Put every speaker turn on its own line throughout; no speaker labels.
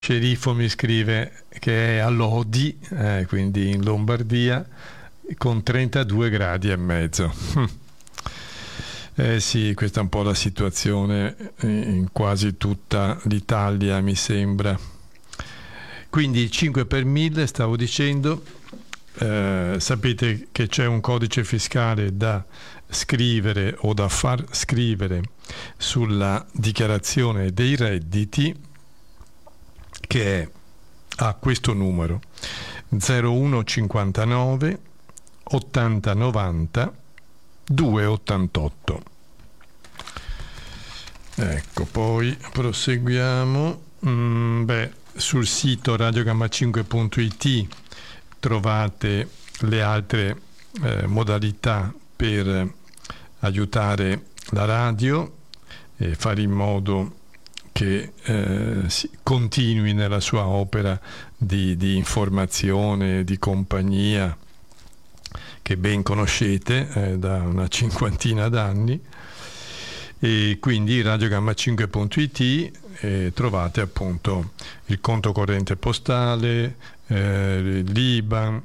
Sceriffo mi scrive che è a Lodi, quindi in Lombardia, con 32 gradi e mezzo. Sì, questa è un po' la situazione in quasi tutta l'Italia, mi sembra. Quindi 5 per 1000, stavo dicendo, sapete che c'è un codice fiscale da scrivere o da far scrivere sulla dichiarazione dei redditi, che è a questo numero 0159 80 90 288. Ecco, poi proseguiamo. Sul sito radiogamma5.it trovate le altre modalità per aiutare la radio e fare in modo che si continui nella sua opera di informazione, di compagnia, che ben conoscete da una cinquantina d'anni. E quindi radiogamma5.it trovate appunto il conto corrente postale, l'IBAN,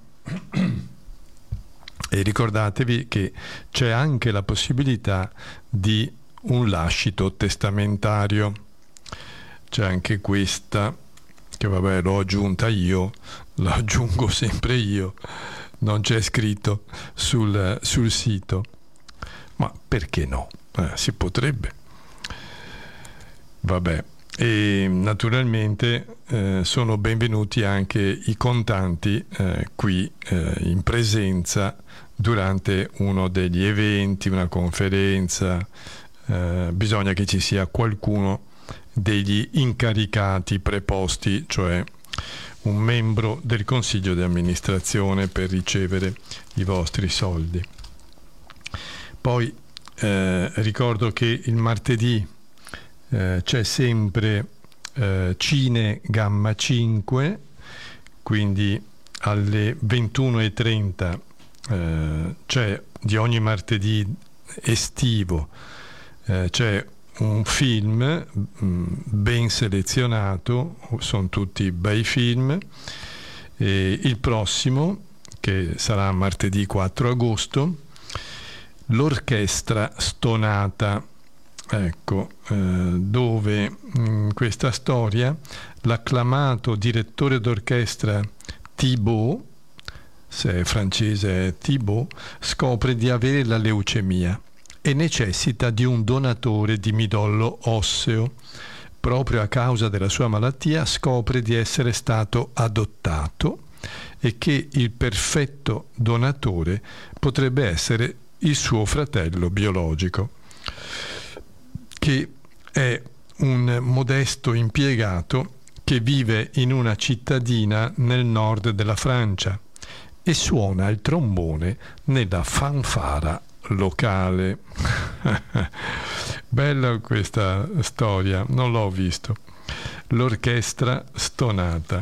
e ricordatevi che c'è anche la possibilità di un lascito testamentario. C'è anche questa, che vabbè l'ho aggiunta io, la aggiungo sempre io, non c'è scritto sul sito, ma perché no? Si potrebbe. Vabbè, e naturalmente sono benvenuti anche i contanti qui in presenza durante uno degli eventi, una conferenza. Bisogna che ci sia qualcuno degli incaricati preposti, cioè un membro del consiglio di amministrazione, per ricevere i vostri soldi. Poi ricordo che il martedì c'è sempre Cine Gamma 5, quindi alle 21:30 c'è, di ogni martedì estivo, c'è un film ben selezionato, sono tutti bei film, e il prossimo, che sarà martedì 4 agosto, l'Orchestra Stonata, ecco, dove in questa storia l'acclamato direttore d'orchestra Thibaut, se è francese è Thibaut, scopre di avere la leucemia e necessita di un donatore di midollo osseo. Proprio a causa della sua malattia scopre di essere stato adottato e che il perfetto donatore potrebbe essere il suo fratello biologico, che è un modesto impiegato che vive in una cittadina nel nord della Francia e suona il trombone nella fanfara locale. Bella questa storia, non l'ho visto. L'Orchestra Stonata.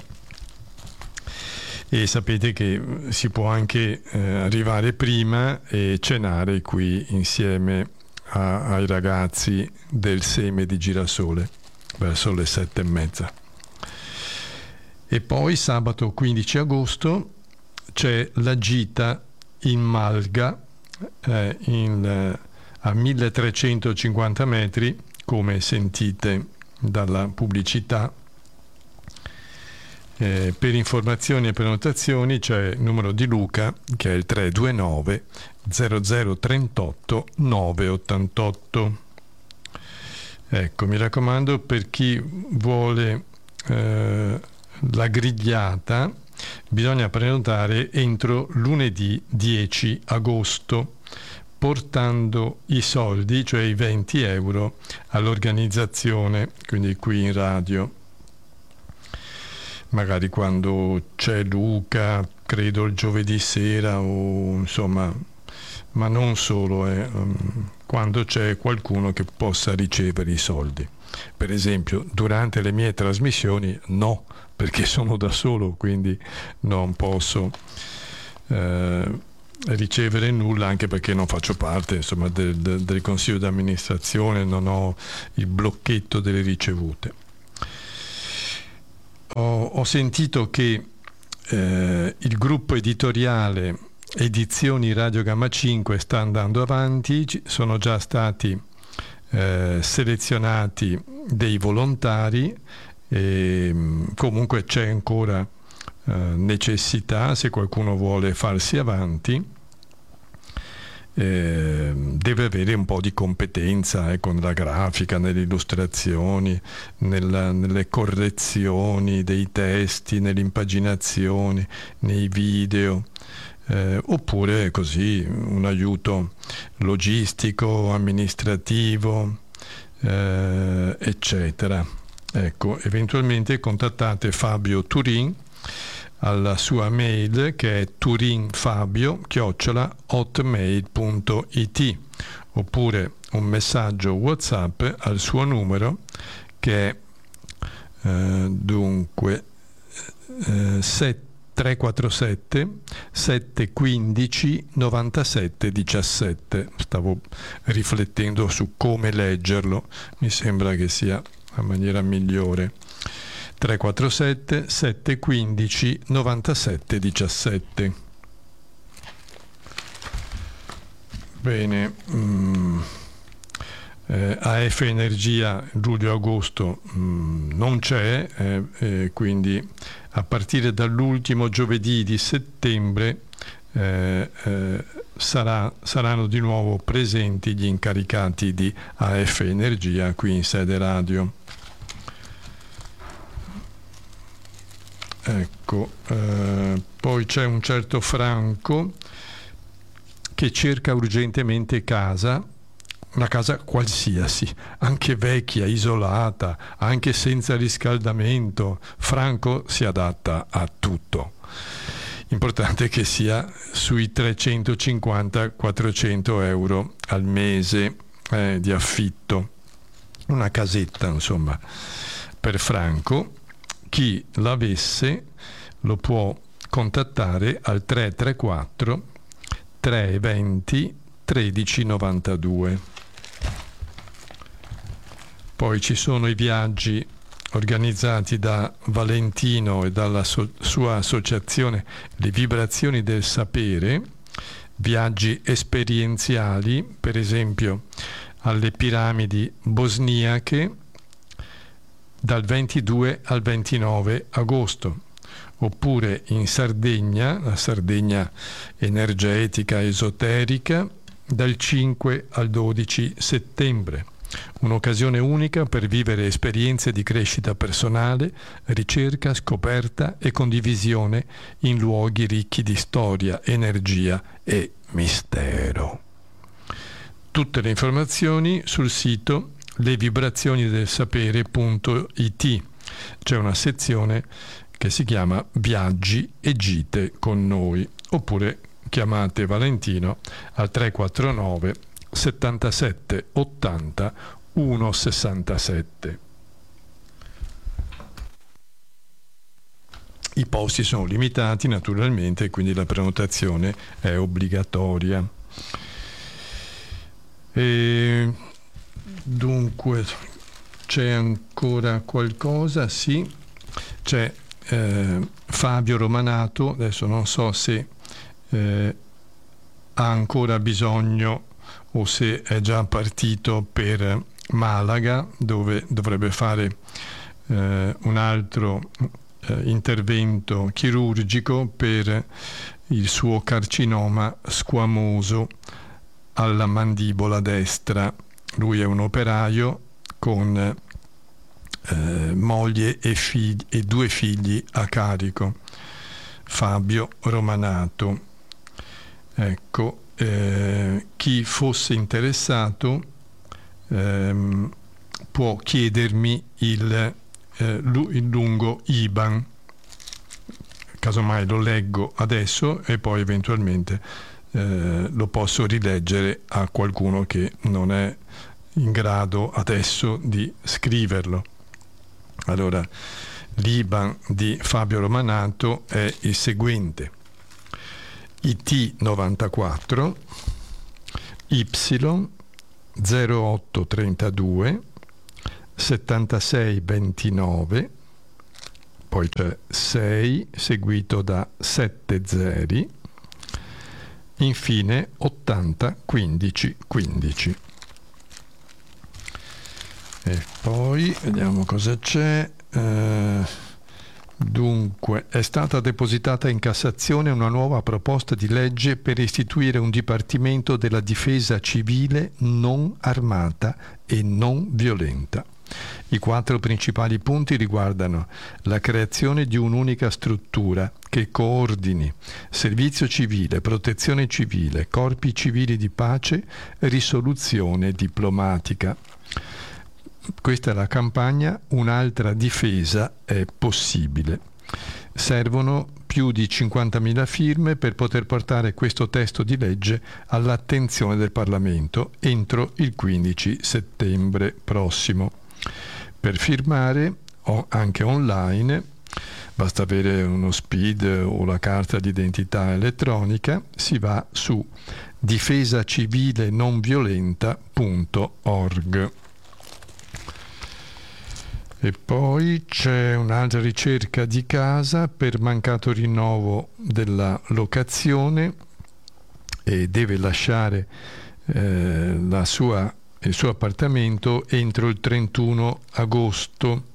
E sapete che si può anche arrivare prima e cenare qui insieme ai ragazzi del Seme di Girasole verso le 7:30. E poi sabato 15 agosto c'è la gita in Malga, a 1350 metri, come sentite dalla pubblicità. Per informazioni e prenotazioni c'è il numero di Luca, che è il 329 0038 988. Ecco, mi raccomando, per chi vuole la grigliata bisogna prenotare entro lunedì 10 agosto, portando i soldi, cioè i 20 euro, all'organizzazione, quindi qui in radio. Magari quando c'è Luca, credo il giovedì sera, o insomma, ma non solo, quando c'è qualcuno che possa ricevere i soldi. Per esempio, durante le mie trasmissioni no, perché sono da solo, quindi non posso ricevere nulla, anche perché non faccio parte, insomma, del consiglio di amministrazione, non ho il blocchetto delle ricevute. ho sentito che il gruppo editoriale Edizioni Radio Gamma 5 sta andando avanti, sono già stati selezionati dei volontari e comunque c'è ancora necessità, se qualcuno vuole farsi avanti deve avere un po' di competenza con la grafica, nelle illustrazioni, nelle correzioni dei testi, nell'impaginazione, nei video, oppure così un aiuto logistico, amministrativo, eccetera. Ecco, eventualmente contattate Fabio Turin alla sua mail, che è turinfabio@hotmail.it, oppure un messaggio WhatsApp al suo numero, che è 347 715 97 17. Stavo riflettendo su come leggerlo, mi sembra che sia la maniera migliore. 347 715 97 17. Bene, AF Energia luglio-agosto non c'è, quindi a partire dall'ultimo giovedì di settembre saranno di nuovo presenti gli incaricati di AF Energia qui in sede radio. Ecco, poi c'è un certo Franco che cerca urgentemente casa, una casa qualsiasi, anche vecchia, isolata, anche senza riscaldamento. Franco si adatta a tutto. Importante che sia sui 350-400 euro al mese di affitto. Una casetta, insomma, per Franco. Chi l'avesse lo può contattare al 334 320 1392. Poi ci sono i viaggi organizzati da Valentino e dalla sua associazione Le Vibrazioni del Sapere, viaggi esperienziali, per esempio alle piramidi bosniache dal 22 al 29 agosto, oppure in Sardegna, la Sardegna energetica esoterica, dal 5 al 12 settembre. Un'occasione unica per vivere esperienze di crescita personale, ricerca, scoperta e condivisione in luoghi ricchi di storia, energia e mistero. Tutte le informazioni sul sito levibrazioniDelSapere.it. C'è una sezione che si chiama Viaggi e gite con noi, oppure chiamate Valentino al 349 77 80 167. I posti sono limitati naturalmente, quindi la prenotazione è obbligatoria. E dunque c'è ancora qualcosa? Sì, c'è Fabio Romanato, adesso non so se ha ancora bisogno o se è già partito per Malaga, dove dovrebbe fare un altro intervento chirurgico per il suo carcinoma squamoso alla mandibola destra. Lui è un operaio con moglie e 2 figli a carico. Fabio Romanato. Ecco, chi fosse interessato può chiedermi il lungo IBAN, casomai lo leggo adesso e poi eventualmente lo posso rileggere a qualcuno che non è in grado adesso di scriverlo. Allora, l'IBAN di Fabio Romanato è il seguente: IT 94 Y 0832 76 29, poi c'è 6 seguito da 7 zeri, infine 80 15 15. E poi vediamo cosa c'è. Dunque, è stata depositata in Cassazione una nuova proposta di legge per istituire un Dipartimento della Difesa Civile non armata e non violenta. I 4 principali punti riguardano la creazione di un'unica struttura che coordini servizio civile, protezione civile, corpi civili di pace, risoluzione diplomatica. Questa è la campagna Un'altra difesa è possibile. Servono più di 50.000 firme per poter portare questo testo di legge all'attenzione del Parlamento entro il 15 settembre prossimo. Per firmare, anche online, basta avere uno SPID o la carta d'identità elettronica, si va su difesacivilenonviolenta.org. E poi c'è un'altra ricerca di casa per mancato rinnovo della locazione e deve lasciare il suo appartamento entro il 31 agosto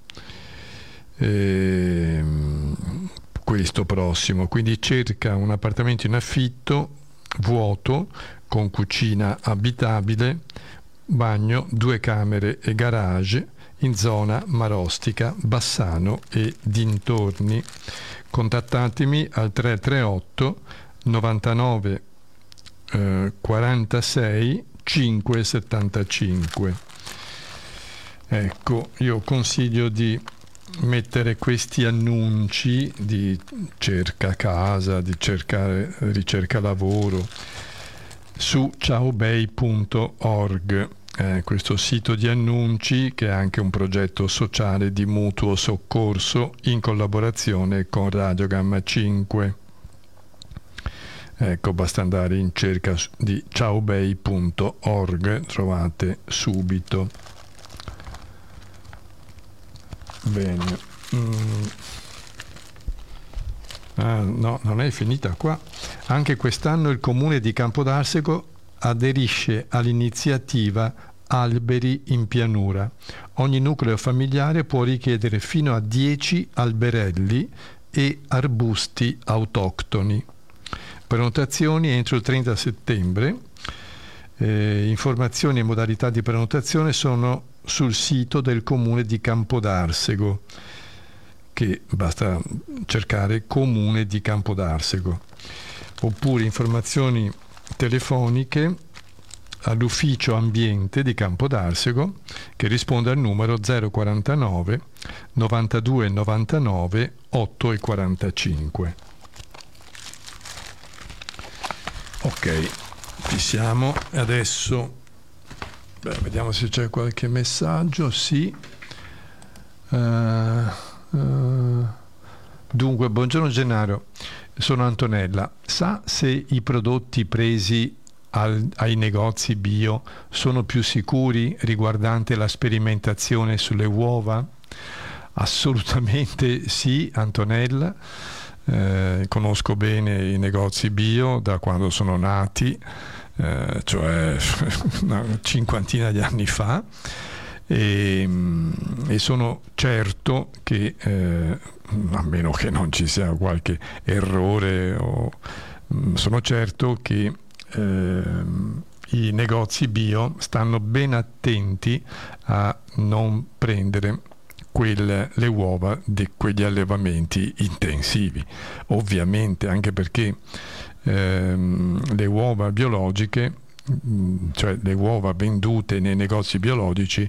questo prossimo, quindi cerca un appartamento in affitto vuoto con cucina abitabile, bagno, 2 camere e garage in zona Marostica, Bassano e dintorni. Contattatemi al 338 99 46 575. Ecco, io consiglio di mettere questi annunci di cerca casa, di ricerca lavoro su ciaobei.org, questo sito di annunci che è anche un progetto sociale di mutuo soccorso in collaborazione con Radio Gamma 5. Ecco, basta andare in cerca di ciaobei.org, trovate subito. Bene. No, non è finita qua. Anche quest'anno il comune di Campodarsego aderisce all'iniziativa Alberi in pianura. Ogni nucleo familiare può richiedere fino a 10 alberelli e arbusti autoctoni. Prenotazioni entro il 30 settembre. Informazioni e modalità di prenotazione sono sul sito del comune di Campodarsego, che basta cercare Comune di Campodarsego, oppure informazioni telefoniche all'ufficio ambiente di Campodarsego, che risponde al numero 049 92 99 8 e 45. Ok, ci siamo. Adesso vediamo se c'è qualche messaggio. Sì. Dunque, buongiorno Gennaro, sono Antonella. Sa se i prodotti presi ai negozi bio sono più sicuri riguardante la sperimentazione sulle uova? Assolutamente sì, Antonella. Conosco bene i negozi bio da quando sono nati, cioè una cinquantina di anni fa, e sono certo che a meno che non ci sia qualche errore sono certo che i negozi bio stanno ben attenti a non prendere le uova di quegli allevamenti intensivi, ovviamente, anche perché le uova biologiche, cioè le uova vendute nei negozi biologici,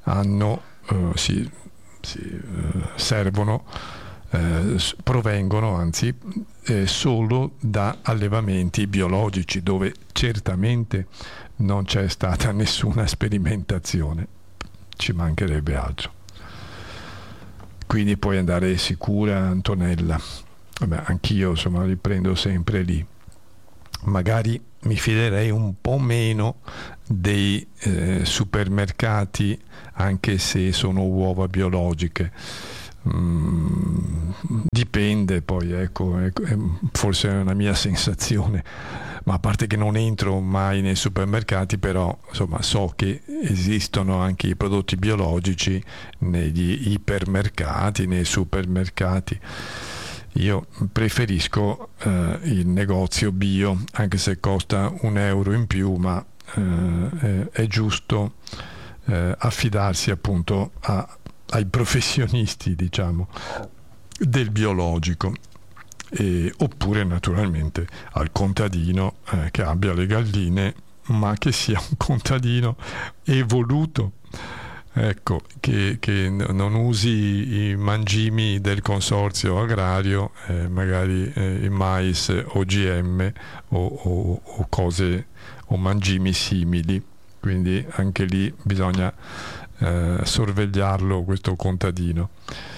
provengono anzi solo da allevamenti biologici dove certamente non c'è stata nessuna sperimentazione, ci mancherebbe altro. Quindi puoi andare sicura, Antonella. Vabbè, anch'io insomma riprendo sempre lì. Magari mi fiderei un po' meno dei supermercati, anche se sono uova biologiche. Dipende poi, ecco, forse è una mia sensazione, ma a parte che non entro mai nei supermercati, però insomma so che esistono anche i prodotti biologici negli ipermercati, nei supermercati. Io preferisco il negozio bio, anche se costa €1 in più, ma è giusto affidarsi appunto ai professionisti, diciamo, del biologico, oppure naturalmente al contadino che abbia le galline, ma che sia un contadino evoluto, ecco, che non usi i mangimi del consorzio agrario, magari il mais OGM o cose o mangimi simili. Quindi anche lì bisogna sorvegliarlo, questo contadino.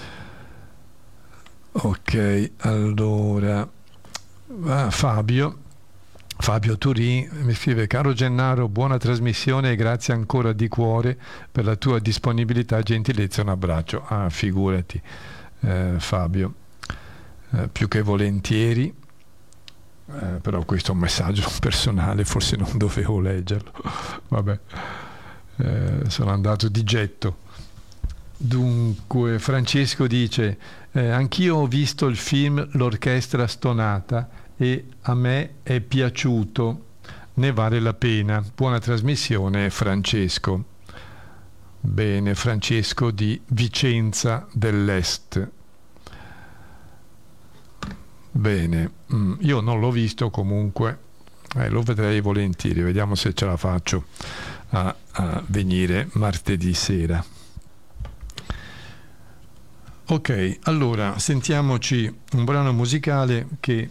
Ok, allora Fabio Turin mi scrive: caro Gennaro, buona trasmissione e grazie ancora di cuore per la tua disponibilità e gentilezza, un abbraccio. Figurati, Fabio, più che volentieri, però questo è un messaggio personale, forse non dovevo leggerlo. Vabbè, sono andato di getto. Dunque Francesco dice: anch'io ho visto il film L'orchestra stonata e a me è piaciuto, ne vale la pena. Buona trasmissione, Francesco. Bene, Francesco di Vicenza dell'Est. Bene, io non l'ho visto, comunque lo vedrei volentieri, vediamo se ce la faccio a venire martedì sera. Ok, allora sentiamoci un brano musicale che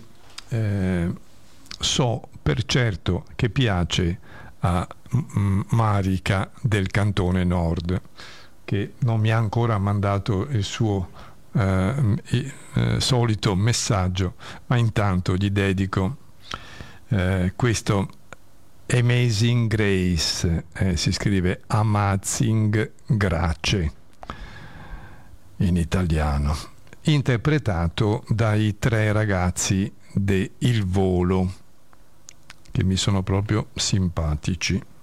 so per certo che piace a Marica del Cantone Nord, che non mi ha ancora mandato il suo solito messaggio, ma intanto gli dedico questo Amazing Grace, si scrive Amazing Grace in italiano, interpretato dai 3 ragazzi de Il Volo, che mi sono proprio simpatici.